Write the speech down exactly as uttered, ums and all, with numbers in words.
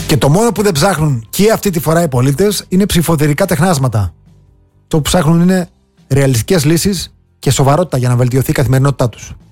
Και το μόνο που δεν ψάχνουν και αυτή τη φορά οι πολίτες είναι ψηφοδερικά τεχνάσματα. Το που ψάχνουν είναι ρεαλιστικές λύσεις και σοβαρότητα για να βελτιωθεί η καθημερινότητά τους.